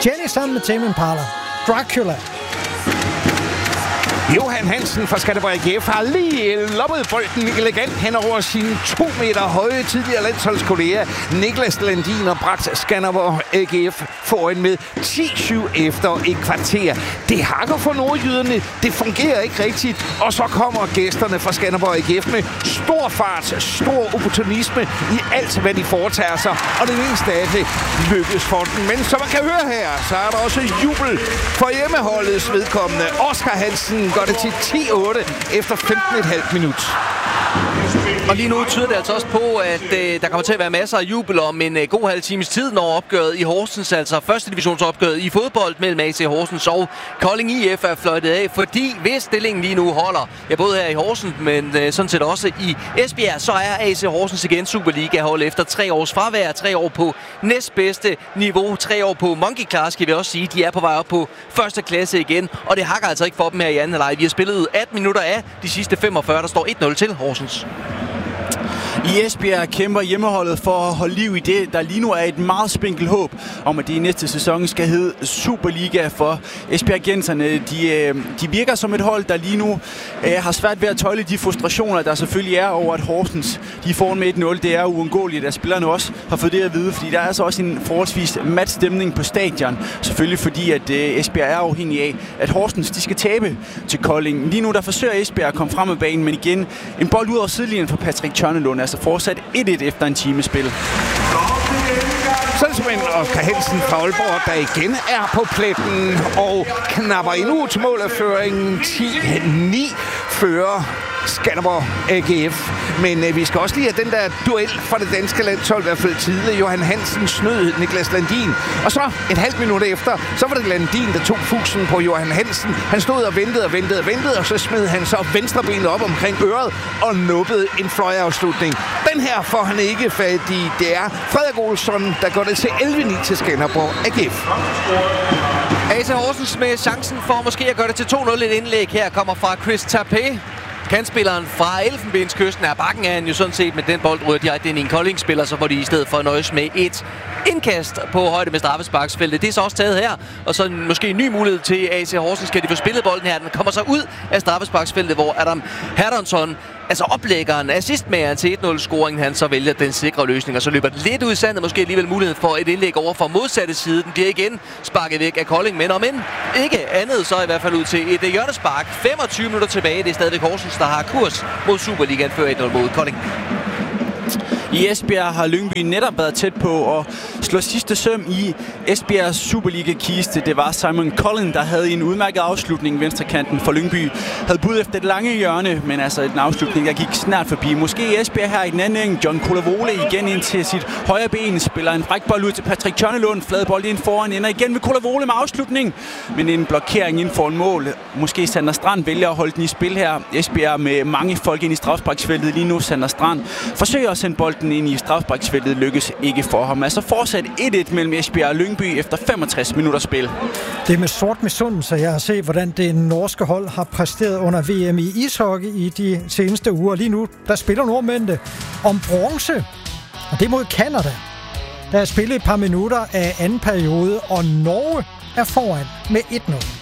Jenny sammen med Tame Impala. Dracula. Johan Hansen fra Skanderborg AGF har lige loppet bolden elegant hen over sine 2 meter høje tidligere landsholdskolleger Niklas Landin og bragt Skanderborg AGF foran med 10-7 efter et kvarter. Det hakker for nordjyderne. Det fungerer ikke rigtigt. Og så kommer gæsterne fra Skanderborg AGF med stor fart, stor opportunisme i alt, hvad de foretager sig. Og det eneste af det lykkes for den. Men som man kan høre her, så er der også jubel for hjemmeholdets vedkommende. Oscar Hansen går det til 10-8 efter 15,5 minut. Og lige nu tyder det altså også på, at der kommer til at være masser af jubel om en god halv times tid, når opgøret i Horsens, altså første divisionsopgøret i fodbold mellem AC Horsens og Kolding IF er fløjtet af. Fordi hvis stillingen lige nu holder, ja, både her i Horsens, men sådan set også i Esbjerg, så er AC Horsens igen Superliga-hold efter 3 års fravær, 3 år på næstbedste niveau, 3 år på monkey class, skal vi også sige. De er på vej op på første klasse igen, og det hakker altså ikke for dem her i anden halvleg. Vi har spillet 18 minutter af de sidste 45, der står 1-0 til Horsens. I Esbjerg kæmper hjemmeholdet for at holde liv i det, der lige nu er et meget spinkelt håb om, at det i næste sæson skal hedde Superliga for Esbjergenserne. De virker som et hold, der lige nu har svært ved at tøjle de frustrationer, der selvfølgelig er over, at Horsens de får med 1-0. Det er uundgåeligt, at spillerne også har fået det at vide, fordi der er altså også en forholdsvis mat stemning på stadion. Selvfølgelig fordi, at Esbjerg er afhængig af, at Horsens de skal tabe til Kolding. Lige nu der forsøger Esbjerg at komme frem med banen, men igen en bold ud over sidelinjen for Patrick Tjørnelund. Altså fortsat 1-1 efter en timespil. Så er det simpelthen Oscar Hansen fra Aalborg, der igen er på pletten og knapper endnu til mål af føringen. 10-9 fører Skanderborg AGF. Men vi skal også lige have den der duel for det danske landshold, i hvert fald tidligere. Johan Hansen snød Niklas Landin. Og så et halvt minut efter, så var det Landin, der tog fusen på Johan Hansen. Han stod og ventede, og så smed han så venstrebenet op omkring øret og nubbede en fløjafslutning. Den her får han ikke fat i. Det er Frederik Olsson, der går det til 11-9 til Skanderborg AGF. AC Horsens med chancen for måske at gøre det til 2-0. Et indlæg her kommer fra Chris Tapé. Kantspilleren fra Elfenbenskysten er bakken af han jo sådan set, med den bold rører direkte ind i en Kolding-spiller, så får de i stedet for at nøjes med et indkast på højde med straffesparksfeltet. Det er så også taget her, og så måske en ny mulighed til AC Horsens. Skal de få spillet bolden her? Den kommer så ud af straffesparksfeltet, hvor Adam Herdansson, altså oplæggeren, assistmageren til 1-0-scoringen, han så vælger den sikre løsning, og så løber det lidt ud i sandet. Måske alligevel mulighed for et indlæg over for modsatte side. Den bliver igen sparket væk af Kolding, men om end ikke andet, så i hvert fald ud til et hjørnespark. 25 minutter tilbage. Det er stadigvæk Horsens, der har kurs mod Superligaen før 1-0 mod Kolding. I Esbjerg har Lyngby netop været tæt på at slå sidste søm i Esbjergs Superliga-kiste. Det var Simon Collin, der havde en udmærket afslutning. Venstrekanten for Lyngby havde bud efter et lange hjørne, men altså en afslutning, der gik snart forbi. Måske Esbjerg her i den anden ende. John Kolavole igen ind til sit højre ben. Spiller en fræk bold ud til Patrick Tjørnelund. Fladbold ind foran, ender igen med Kolavole med afslutning. Men en blokering ind for en mål. Måske Sander Strand vælger at holde den i spil her. Esbjerg med mange folk ind i strafsparksfeltet lige nu. Sander Strand forsøger at sende bolden ind i strafsparksfeltet, lykkes ikke for ham. Altså fortsat 1-1 mellem Esbjerg og Lyngby efter 65 minutter spil. Det er med sort misundelse, jeg har set, hvordan det norske hold har præsteret under VM i ishockey i de seneste uger. Lige nu, der spiller nordmændene om bronze, og det mod Canada. Der er spillet et par minutter af anden periode, og Norge er foran med 1-0.